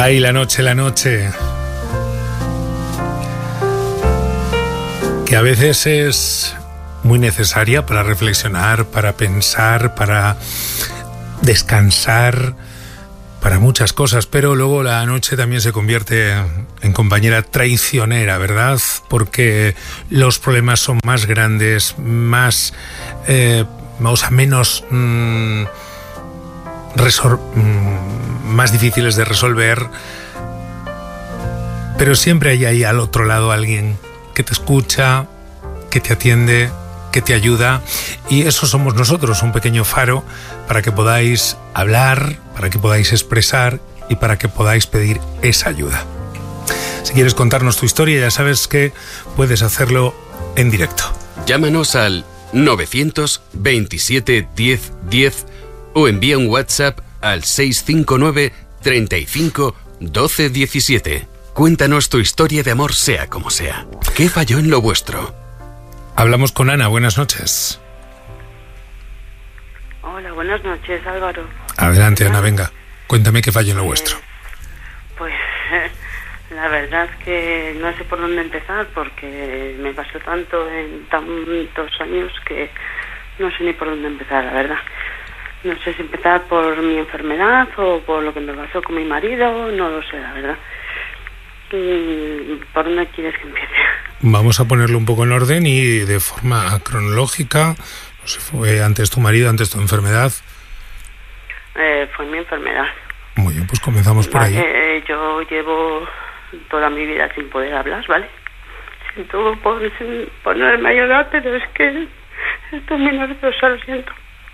Ay, la noche, que a veces es muy necesaria para reflexionar, para pensar, para descansar, para muchas cosas, pero luego la noche también se convierte en compañera traicionera, ¿verdad? Porque los problemas son más grandes, menos más difíciles de resolver, pero siempre hay ahí al otro lado alguien que te escucha, que te atiende, que te ayuda, y eso somos nosotros, un pequeño faro para que podáis hablar, para que podáis expresar y para que podáis pedir esa ayuda. Si quieres contarnos tu historia, ya sabes que puedes hacerlo en directo. Llámanos al 927 10 10 o envía un WhatsApp al 659 35 12 17. Cuéntanos tu historia de amor, sea como sea. ¿Qué falló en lo vuestro? Hablamos con Ana. Buenas noches. Hola, buenas noches, Álvaro. Adelante, Ana, venga. Cuéntame qué falló en lo vuestro. Pues la verdad es que no sé por dónde empezar, porque me pasó tanto en tantos años que no sé ni por dónde empezar, la verdad. No sé si empezar por mi enfermedad o por lo que me pasó con mi marido, no lo sé, la verdad. ¿Por dónde quieres que empiece? Vamos a ponerlo un poco en orden y de forma cronológica. No sé, ¿fue antes tu marido, antes tu enfermedad? Fue mi enfermedad. Muy bien, pues comenzamos por ahí. Yo llevo toda mi vida sin poder hablar, ¿vale? Siento por no haberme ayudado, pero es que estoy muy nerviosa, lo siento.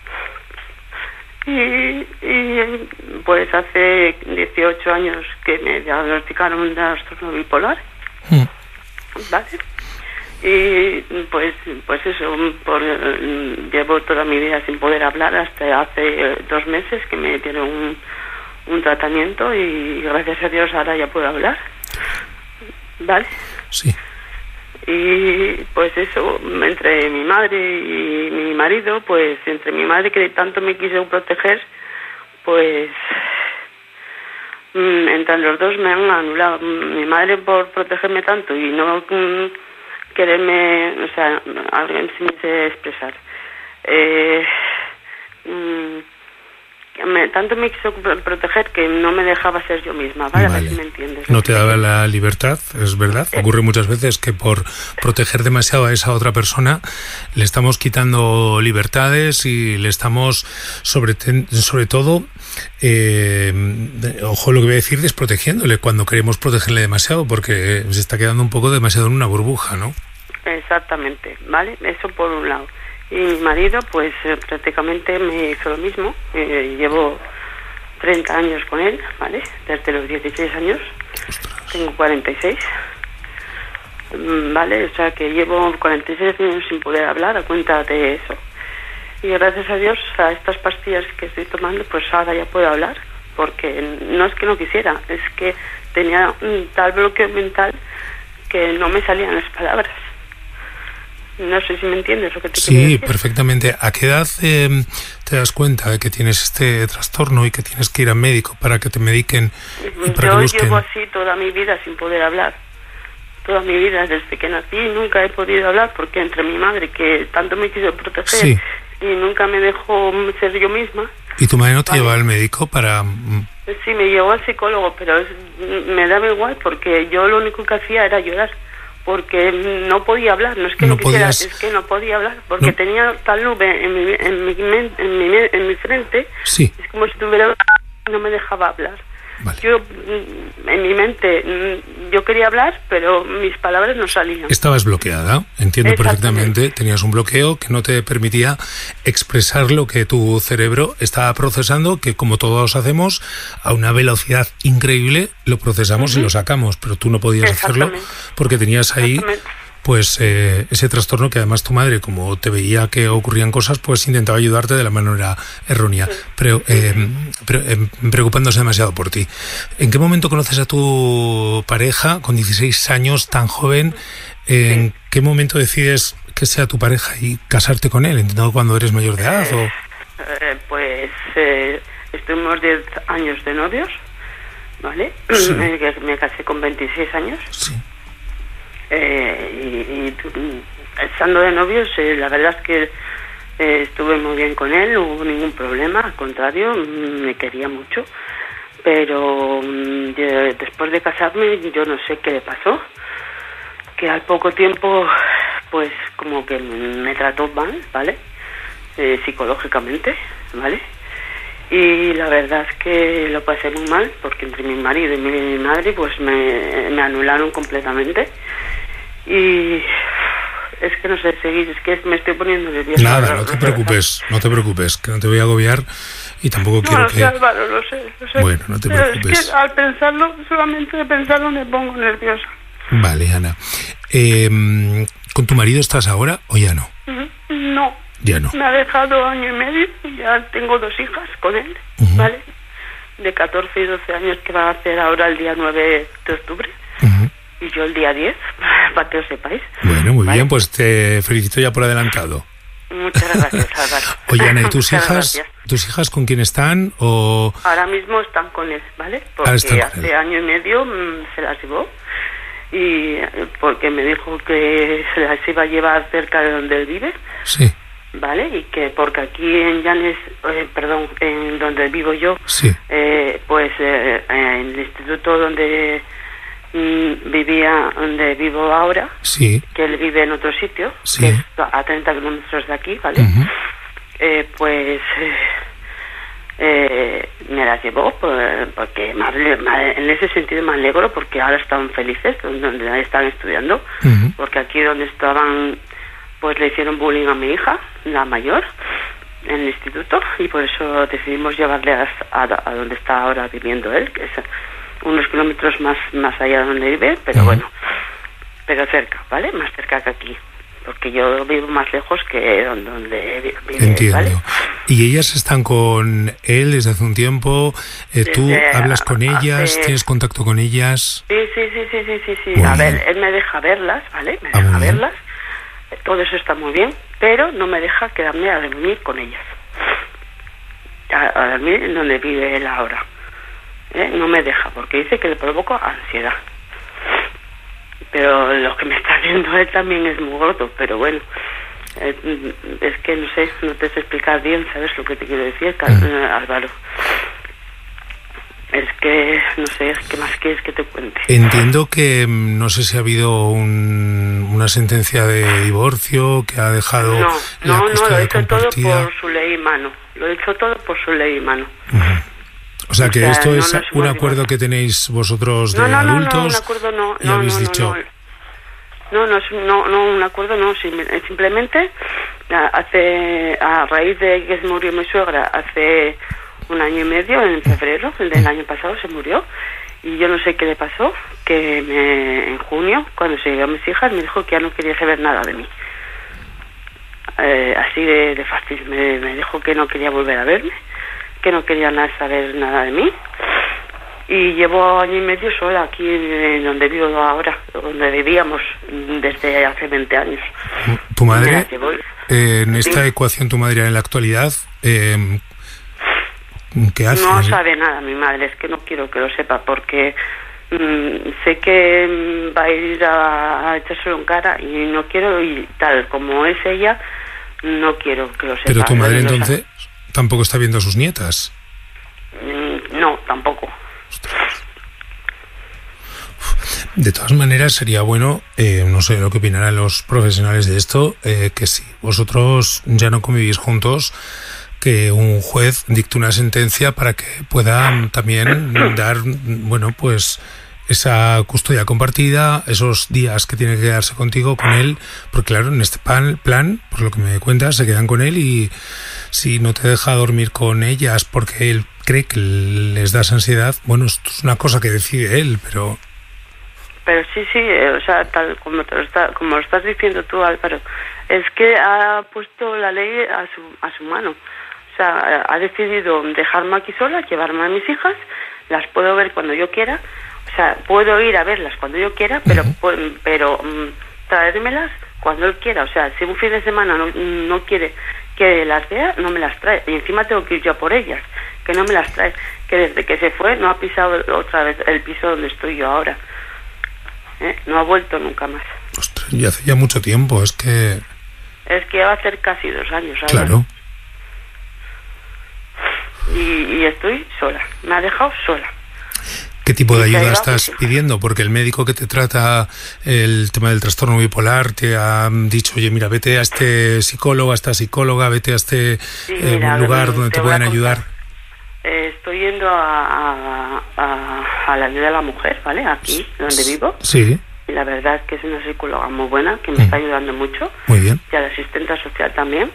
Y pues hace 18 años que me diagnosticaron un trastorno bipolar, ¿vale? Y pues eso, llevo toda mi vida sin poder hablar hasta hace 2 meses que me dieron un tratamiento y gracias a Dios ahora ya puedo hablar, ¿vale? Sí. Y pues eso, entre mi madre y mi marido, pues entre mi madre que tanto me quiso proteger, pues entre los dos me han anulado. Mi madre por protegerme tanto y no quererme, o sea, alguien sin sé expresar. Tanto me quiso proteger que no me dejaba ser yo misma, ¿vale? A ver si me entiendes. No te daba la libertad, es verdad. Ocurre muchas veces que por proteger demasiado a esa otra persona le estamos quitando libertades y le estamos, sobre todo, ojo lo que voy a decir, desprotegiéndole cuando queremos protegerle demasiado, porque se está quedando un poco demasiado en una burbuja, ¿no? Exactamente, ¿vale? Eso por un lado. Y mi marido, pues prácticamente me hizo lo mismo. Llevo 30 años con él, ¿vale? Desde los 16 años. Ostras. Tengo 46. ¿Vale? O sea que llevo 46 años sin poder hablar a cuenta de eso. Y gracias a Dios, a estas pastillas que estoy tomando, pues ahora ya puedo hablar. Porque no es que no quisiera, es que tenía un tal bloqueo mental que no me salían las palabras. No sé si me entiendes lo que te quiero decir. Sí, perfectamente. ¿A qué edad te das cuenta de que tienes este trastorno y que tienes que ir al médico para que te mediquen y para que busquen? Yo llevo así toda mi vida sin poder hablar. Toda mi vida, desde que nací, nunca he podido hablar porque entre mi madre, que tanto me quiso proteger, sí, y nunca me dejó ser yo misma. ¿Y tu madre no te llevaba al médico para...? Sí, me llevó al psicólogo, pero me daba igual porque yo lo único que hacía era llorar. Porque no podía hablar, no es que no quisiera, es que no podía hablar, porque tenía tal nube en mi frente, sí, es como si tuviera, no me dejaba hablar. Vale. Yo, en mi mente, yo quería hablar, pero mis palabras no salían. Estabas bloqueada, entiendo perfectamente. Tenías un bloqueo que no te permitía expresar lo que tu cerebro estaba procesando, que como todos hacemos, a una velocidad increíble, lo procesamos y lo sacamos, pero tú no podías hacerlo porque tenías ahí pues ese trastorno que además tu madre, como te veía que ocurrían cosas, pues intentaba ayudarte de la manera errónea, pero preocupándose demasiado por ti. ¿En qué momento conoces a tu pareja con 16 años, tan joven? ¿En qué momento decides que sea tu pareja y casarte con él? ¿Entiendo cuando eres mayor de edad? Pues estuvimos 10 años de novios ¿vale? Sí. Me casé con 26 años. Sí. Y estando de novios, la verdad es que estuve muy bien con él, no hubo ningún problema, al contrario, me quería mucho. Pero después de casarme, yo no sé qué le pasó, que al poco tiempo, pues como que me trató mal, ¿vale? Psicológicamente, ¿vale? Y la verdad es que lo pasé muy mal, porque entre mi marido y mi madre, pues me anularon completamente. Y es que no sé seguir, es que me estoy poniendo nerviosa. Nada, no te preocupes, que no te voy a agobiar y tampoco quiero que... No, Álvaro, lo sé. Bueno, no te preocupes. Pero es que al pensarlo, solamente de pensarlo me pongo nerviosa. Vale, Ana. ¿Con tu marido estás ahora o ya no? No. Ya no. Me ha dejado 1 año y medio y ya tengo 2 hijas con él, ¿vale? De 14 y 12 años que van a hacer ahora el día 9 de octubre. Y yo el día 10, para que lo sepáis. Bueno, muy bien, pues te felicito ya por adelantado. Muchas gracias, Álvaro. Oye, Ana, ¿y tus hijas? Gracias. ¿Tus hijas con quién están? O... Ahora mismo están con él, ¿vale? Porque hace 1 año y medio se las llevó. Y porque me dijo que se las iba a llevar cerca de donde él vive. Sí. ¿Vale? Y que porque aquí en Llanes, en donde vivo yo, sí. Pues en el instituto donde vivía, donde vivo ahora, sí. Que él vive en otro sitio, sí. Que es a 30 kilómetros de aquí, ¿vale? Pues me las llevó porque en ese sentido me alegro porque ahora están felices donde están estudiando, porque aquí donde estaban pues le hicieron bullying a mi hija, la mayor, en el instituto, y por eso decidimos llevarle a donde está ahora viviendo él, que es unos kilómetros más allá de donde vive, pero bueno, pero cerca, ¿vale? Más cerca que aquí, porque yo vivo más lejos que donde vive. Entiendo. ¿Vale? ¿Y ellas están con él desde hace un tiempo? ¿Tú hablas con ellas? ¿Tienes contacto con ellas? Sí. A ver, él me deja verlas, ¿vale? Me deja verlas. Todo eso está muy bien, pero no me deja quedarme a dormir con ellas. A dormir en donde vive él ahora. No me deja, porque dice que le provoco ansiedad. Pero lo que me está haciendo él también es muy gordo, pero bueno. Es que no sé, no te sé explicar bien, ¿sabes lo que te quiero decir, Álvaro? Es que, no sé, ¿qué más quieres que te cuente? Entiendo que no sé si ha habido una sentencia de divorcio que ha dejado la custodia compartida. Todo por su ley y mano. Lo he hecho todo por su ley y mano. O sea, que esto es un acuerdo que tenéis vosotros de adultos. No, un acuerdo no. Y habéis dicho... No, un acuerdo no. Simplemente, a raíz de que se murió mi suegra hace 1 año y medio, en febrero del año pasado se murió, y yo no sé qué le pasó, que en junio, cuando se llevó a mis hijas, me dijo que ya no quería saber nada de mí. Así de fácil, me dijo que no quería volver a verme, que no quería saber nada de mí, y llevo 1 año y medio sola aquí en donde vivo ahora, donde vivíamos desde hace 20 años. ¿Tu madre, en esta ecuación, tu madre en la actualidad, qué hace? No sabe nada mi madre, es que no quiero que lo sepa, porque sé que va a ir a echárselo en cara y no quiero, y tal como es ella, no quiero que lo sepa. Pero tu madre entonces tampoco está viendo a sus nietas. No, tampoco. De todas maneras sería bueno, no sé lo que opinarán los profesionales de esto, que si vosotros ya no convivís juntos, que un juez dicte una sentencia para que pueda también dar, bueno, pues esa custodia compartida, esos días que tiene que quedarse contigo, con él, porque claro, en este plan, por lo que me cuentas, se quedan con él, y si no te deja dormir con ellas porque él cree que les das ansiedad, bueno, esto es una cosa que decide él, pero sí, o sea, tal como lo estás diciendo tú, Álvaro, es que ha puesto la ley a su mano. O sea, ha decidido dejarme aquí sola, llevarme a mis hijas, las puedo ver cuando yo quiera, o sea, puedo ir a verlas cuando yo quiera, pero traérmelas cuando él quiera. O sea, si un fin de semana no quiere que las vea, no me las trae, y encima tengo que ir yo por ellas, que no me las trae, que desde que se fue no ha pisado otra vez el piso donde estoy yo ahora. No ha vuelto nunca más. Ostras, y hace ya mucho tiempo, es que va a ser casi 2 años ahora. Claro. Y estoy sola, me ha dejado sola. ¿Qué tipo de ayuda estás pidiendo? Porque el médico que te trata el tema del trastorno bipolar te ha dicho, oye, mira, vete a este psicólogo, a esta psicóloga, vete a este lugar donde te pueden ayudar. Estoy yendo a la ayuda de la mujer, ¿vale? Aquí, donde vivo. Sí. Y la verdad es que es una psicóloga muy buena, que me está ayudando mucho. Muy bien. Y a la asistente social también.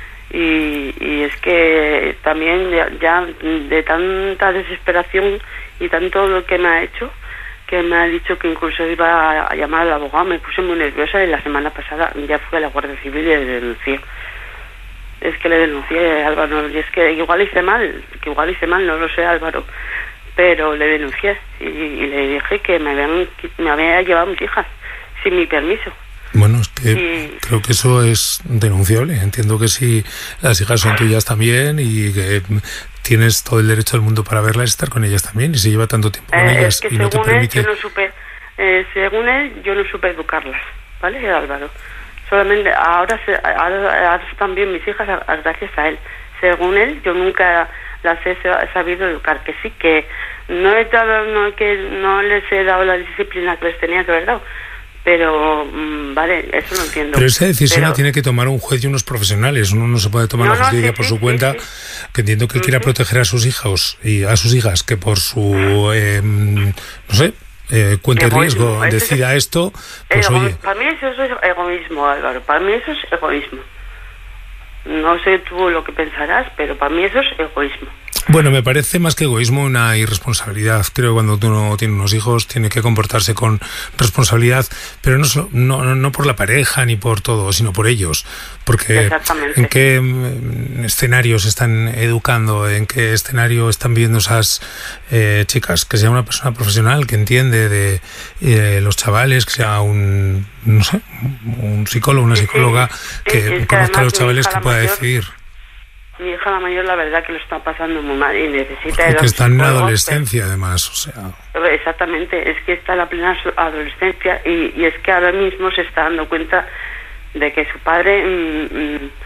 Y es que también ya de tanta desesperación y tanto lo que me ha hecho, que me ha dicho que incluso iba a llamar al abogado, me puse muy nerviosa y la semana pasada ya fui a la Guardia Civil y le denuncié. Es que le denuncié a Álvaro, y es que igual hice mal, no lo sé, Álvaro, pero le denuncié y le dije que me había llevado mis hijas sin mi permiso. Bueno, es que creo que eso es denunciable. Entiendo que si las hijas son tuyas también y que tienes todo el derecho del mundo para verlas y estar con ellas también, y se lleva tanto tiempo con ellas y no te permite... según él, yo no supe educarlas, ¿vale, Álvaro? Solamente ahora están bien mis hijas gracias a él. Según él, yo nunca las he sabido educar, que sí, que no les he dado la disciplina que les tenía que haber dado. Pero, vale, eso lo entiendo. Pero esa decisión la tiene que tomar un juez y unos profesionales. Uno no se puede tomar la justicia por su cuenta. Que entiendo que quiera proteger a sus hijos y a sus hijas, que por su, no sé, cuenta de riesgo decida esto. Pues oye. Para mí eso es egoísmo, Álvaro. Para mí eso es egoísmo. No sé tú lo que pensarás, pero para mí eso es egoísmo. Bueno, me parece más que egoísmo una irresponsabilidad. Creo que cuando uno tiene unos hijos tiene que comportarse con responsabilidad, pero no por la pareja ni por todo, sino por ellos. Porque ¿en qué escenarios están educando? ¿En qué escenario están viviendo esas chicas? Que sea una persona profesional que entiende de los chavales, que sea un psicólogo, una psicóloga que conozca a los chavales, que pueda decidir. Mi hija la mayor, la verdad que lo está pasando muy mal y necesita... Porque está en la adolescencia, además, o sea... Exactamente, es que está en la plena adolescencia y es que ahora mismo se está dando cuenta de que su padre